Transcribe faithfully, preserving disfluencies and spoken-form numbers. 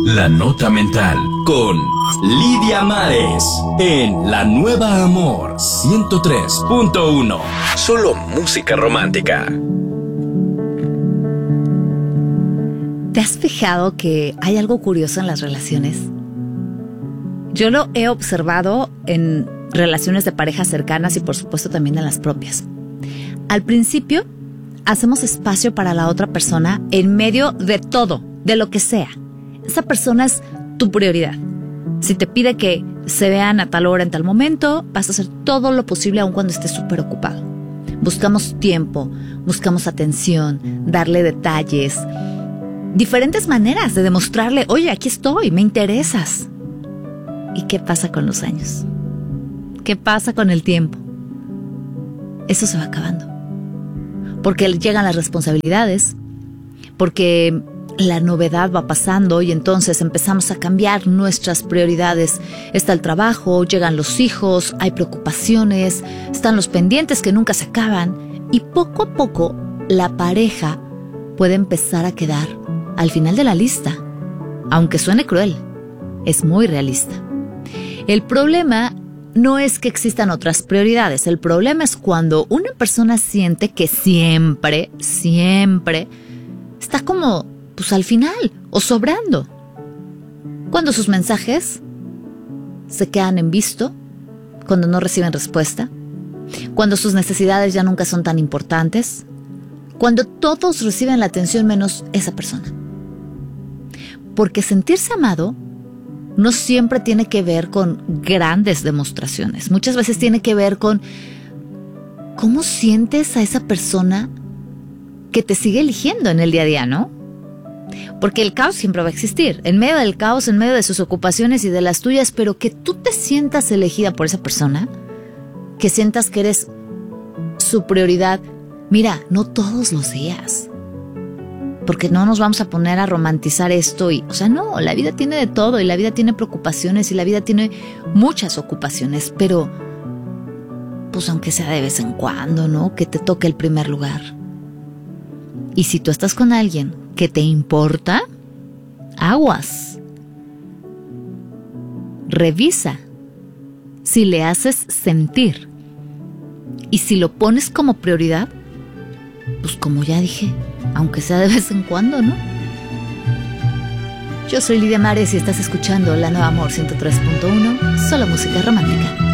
La Nota Mental con Lidia Mares en La Nueva Amor ciento tres punto uno. Solo música romántica. ¿Te has fijado que hay algo curioso en las relaciones? Yo lo he observado en relaciones de parejas cercanas y por supuesto también en las propias. Al principio hacemos espacio para la otra persona en medio de todo, de lo que sea. Esa persona es tu prioridad. Si te pide que se vean a tal hora en tal momento, vas a hacer todo lo posible aun cuando estés súper ocupado. Buscamos tiempo, buscamos atención, darle detalles, diferentes maneras de demostrarle, oye, aquí estoy, me interesas. ¿Y qué pasa con los años? ¿Qué pasa con el tiempo? Eso se va acabando. Porque llegan las responsabilidades, porque la novedad va pasando y entonces empezamos a cambiar nuestras prioridades. Está el trabajo, llegan los hijos, hay preocupaciones, están los pendientes que nunca se acaban y poco a poco la pareja puede empezar a quedar al final de la lista. Aunque suene cruel, es muy realista. El problema no es que existan otras prioridades. El problema es cuando una persona siente que siempre, siempre está como, pues al final, o sobrando. Cuando sus mensajes se quedan en visto, cuando no reciben respuesta, cuando sus necesidades ya nunca son tan importantes, cuando todos reciben la atención menos esa persona. Porque sentirse amado no siempre tiene que ver con grandes demostraciones. Muchas veces tiene que ver con cómo sientes a esa persona que te sigue eligiendo en el día a día, ¿no? Porque el caos siempre va a existir. En medio del caos, en medio de sus ocupaciones y de las tuyas, pero que tú te sientas elegida por esa persona, que sientas que eres su prioridad. Mira, no todos los días. Porque no nos vamos a poner a romantizar esto y, o sea, no, la vida tiene de todo y la vida tiene preocupaciones y la vida tiene muchas ocupaciones, pero pues aunque sea de vez en cuando, ¿no? Que te toque el primer lugar. Y si tú estás con alguien que te importa, aguas. Revisa si le haces sentir y si lo pones como prioridad, pues como ya dije, aunque sea de vez en cuando, ¿no? Yo soy Lidia Mares y estás escuchando La Nueva Amor ciento tres punto uno, solo música romántica.